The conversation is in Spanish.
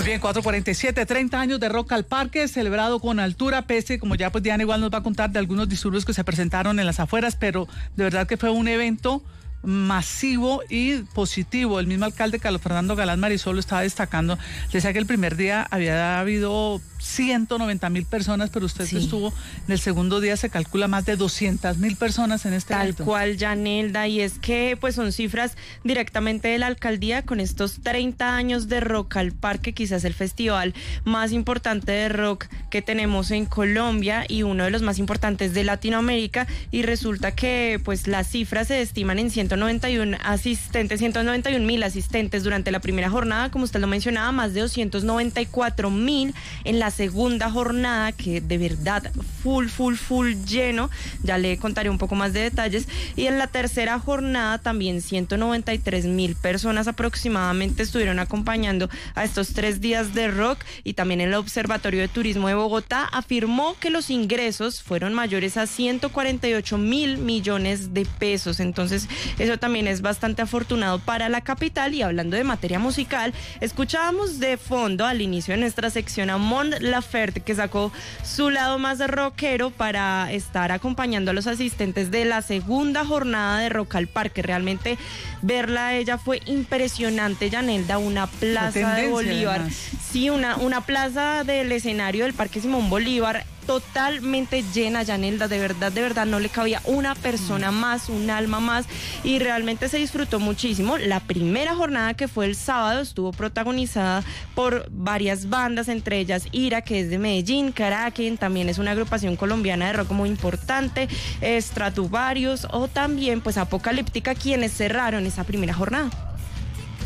bien, 4:47, 30 años de Rock al Parque, celebrado con altura, pese, como ya pues Diana igual nos va a contar, de algunos disturbios que se presentaron en las afueras, pero de verdad que fue un evento masivo y positivo. El mismo alcalde Carlos Fernando Galán Marisol lo estaba destacando. Decía que el primer día había habido 190.000 personas, pero usted estuvo en el segundo día, se calcula más de 200.000 personas en este evento. Tal cual, Yanelda, y es que pues son cifras directamente de la alcaldía con estos 30 años de Rock al Parque, quizás el festival más importante de rock que tenemos en Colombia y uno de los más importantes de Latinoamérica, y resulta que pues las cifras se estiman en 191 asistentes, 191.000 asistentes durante la primera jornada, como usted lo mencionaba, más de 294.000 en la segunda jornada, que de verdad full lleno, ya le contaré un poco más de detalles, y en la tercera jornada también 193.000 personas aproximadamente estuvieron acompañando a estos 3 días de rock. Y también el Observatorio de Turismo de Bogotá afirmó que los ingresos fueron mayores a 148.000 millones de pesos, entonces eso también es bastante afortunado para la capital. Y hablando de materia musical, escuchábamos de fondo al inicio de nuestra sección a Mon Laferte, que sacó su lado más rockero para estar acompañando a los asistentes de la segunda jornada de Rock al Parque. Realmente verla a ella fue impresionante, Yanelda, una plaza de Bolívar, además. Sí, una plaza del escenario del Parque Simón Bolívar totalmente llena, Yanelda, de verdad no le cabía una persona más, un alma más, y realmente se disfrutó muchísimo. La primera jornada, que fue el sábado, estuvo protagonizada por varias bandas, entre ellas Ira, que es de Medellín, Caraken, también es una agrupación colombiana de rock muy importante, Stratovarius, o también pues Apocalíptica, quienes cerraron esa primera jornada.